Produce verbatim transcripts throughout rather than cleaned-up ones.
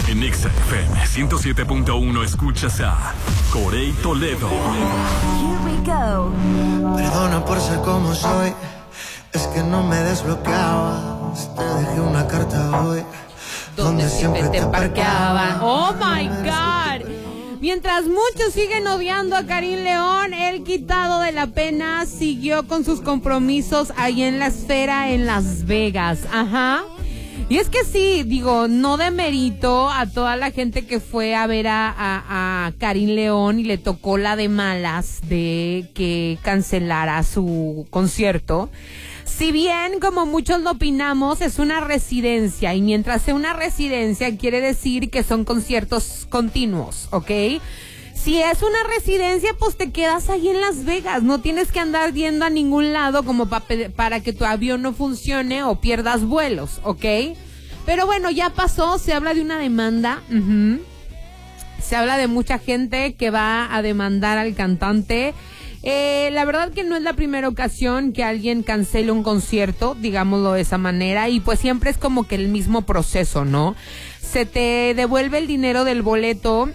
En Exa F M ciento siete punto uno escuchas a Corey Toledo. Here we go. Perdona por ser como soy, es que no me desbloqueabas. Te dejé una carta hoy donde siempre te parqueaban. Oh my God. Mientras muchos siguen odiando a Karim León, el quitado de la pena siguió con sus compromisos ahí en la esfera en Las Vegas. Ajá. Y es que sí, digo, no demerito a toda la gente que fue a ver a, a, a Karim León y le tocó la de malas de que cancelara su concierto. Si bien, como muchos lo opinamos, es una residencia, y mientras sea una residencia quiere decir que son conciertos continuos, ¿ok? Si es una residencia, pues te quedas ahí en Las Vegas, no tienes que andar yendo a ningún lado como pa- para que tu avión no funcione o pierdas vuelos, ¿ok? Pero bueno, ya pasó, se habla de una demanda, uh-huh. Se habla de mucha gente que va a demandar al cantante. Eh, la verdad que no es la primera ocasión que alguien cancela un concierto, digámoslo de esa manera, y pues siempre es como que el mismo proceso, ¿no? Se te devuelve el dinero del boleto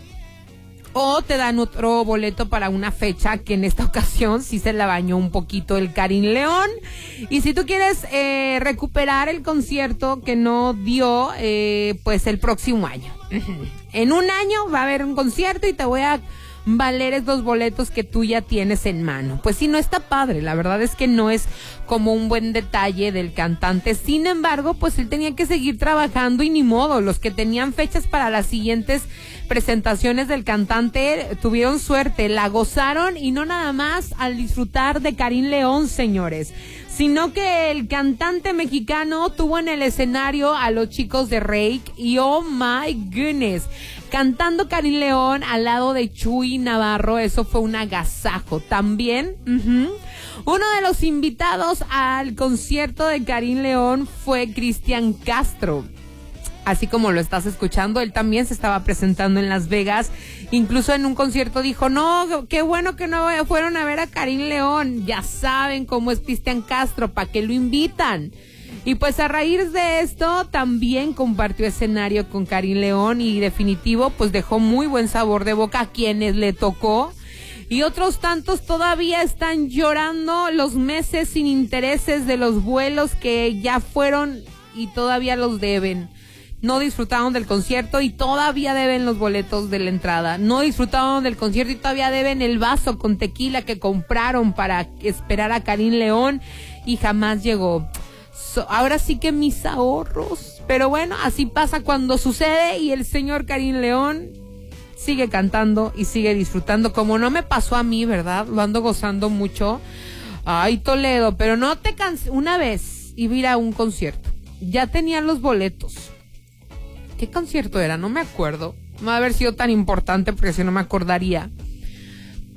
o te dan otro boleto para una fecha, que en esta ocasión sí se la bañó un poquito el Karim León. Y si tú quieres eh, recuperar el concierto que no dio, eh, pues el próximo año. En un año va a haber un concierto y te voy a valer esos boletos que tú ya tienes en mano. Pues sí, no está padre, la verdad es que no es como un buen detalle del cantante. Sin embargo, pues él tenía que seguir trabajando y ni modo, los que tenían fechas para las siguientes presentaciones del cantante tuvieron suerte, la gozaron, y no nada más al disfrutar de Karim León, señores, sino que el cantante mexicano tuvo en el escenario a los chicos de Rake y oh my goodness, cantando Karim León al lado de Chuy Navarro. Eso fue un agasajo. También, uh-huh, uno de los invitados al concierto de Karim León fue Cristian Castro. Así como lo estás escuchando, él también se estaba presentando en Las Vegas. Incluso en un concierto dijo, no, qué bueno que no fueron a ver a Karim León. Ya saben cómo es Cristian Castro, ¿para qué lo invitan? Y pues a raíz de esto también compartió escenario con Karim León y definitivo pues dejó muy buen sabor de boca a quienes le tocó. Y otros tantos todavía están llorando los meses sin intereses de los vuelos que ya fueron y todavía los deben. No disfrutaron del concierto y todavía deben los boletos de la entrada. No disfrutaron del concierto y todavía deben el vaso con tequila que compraron para esperar a Karim León y jamás llegó. So, ahora sí que mis ahorros. Pero bueno, así pasa cuando sucede y el señor Karim León sigue cantando y sigue disfrutando, como no me pasó a mí, ¿verdad? Lo ando gozando mucho. Ay, Toledo, pero no te canses. Una vez iba a ir a un concierto. Ya tenía los boletos. ¿Qué concierto era? No me acuerdo. No debe haber sido tan importante porque si no me acordaría.